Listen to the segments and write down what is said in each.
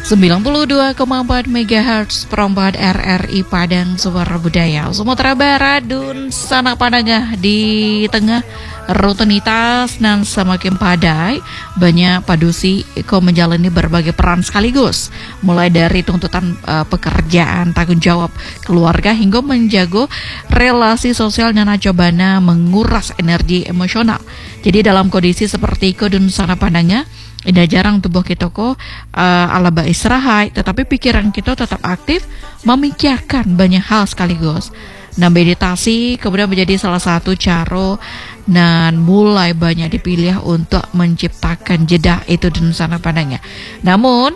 92,4 MHz Perombahan RRI Padang Suara Budaya Sumatera Barat Dun Sanak Padangah di tengah rutinitas dan semakin padai banyak padusi menjalani berbagai peran sekaligus mulai dari tuntutan pekerjaan, tanggung jawab keluarga hingga menjaga relasi sosial dan acobana menguras energi emosional. Jadi dalam kondisi seperti itu Dun Sanak Padangah tidak jarang tubuh kita alaba istirahat, tetapi pikiran kita tetap aktif memikirkan banyak hal sekaligus. Nah, meditasi kemudian menjadi salah satu cara dan mulai banyak dipilih untuk menciptakan jeda itu di Sanak Padangah. Namun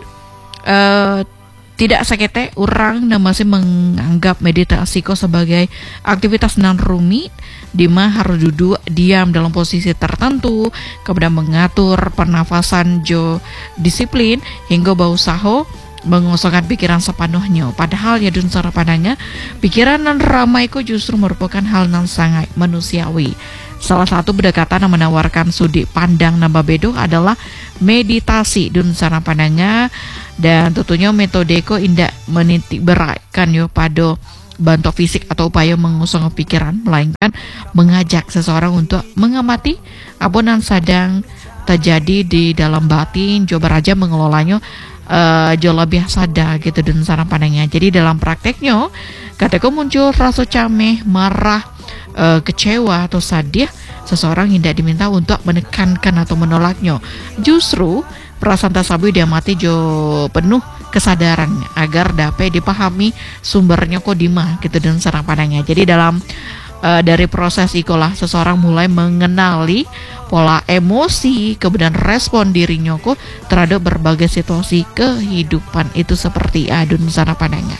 tidak sakit orang dan masih menganggap meditasi sebagai aktivitas non rumit di mana harus duduk diam dalam posisi tertentu, kemudian mengatur pernafasan disiplin hingga berusaha mengosongkan pikiran sepenuhnya. Padahal ya Dun Sanak Padangah, pikiran nan ramai justru merupakan hal nan sangat manusiawi. Salah satu pendekatan yang menawarkan sudut pandang nambah bedo adalah meditasi Dun Sanak Padangah, dan tentunya metode ko indak menitik beratkan pada bantu fisik atau upaya mengusung pikiran, melainkan mengajak seseorang untuk mengamati apa yang sedang terjadi di dalam batin, coba aja mengelolanya jauh lebih sadar gitu Dun Sanak Padangah. Jadi dalam prakteknya ketika muncul rasa cameh, marah, kecewa atau sedih, seseorang tidak diminta untuk menekankan atau menolaknya. Justru perasaan tersebut diamati jo penuh kesadaran agar dapat dipahami sumbernya di mana gitu Dun Sanak Padangah. Jadi dalam dari proses itulah seseorang mulai mengenali pola emosi, kemudian respon dirinya terhadap berbagai situasi kehidupan itu seperti Dun Sanak Padangah.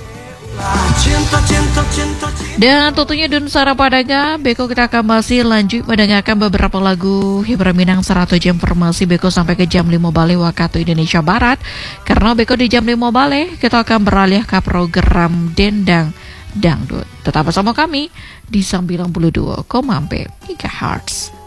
Dan tentunya Dun Sanak Padangah, Beko kita akan masih lanjut mendengarkan beberapa lagu hiburan Minang 100 jam informasi Beko sampai ke jam 5 balik waktu Indonesia Barat. Karena Beko di jam 5 balik kita akan beralih ke program Dendang Dangdut. Tetap bersama kami di 92,4 MHz.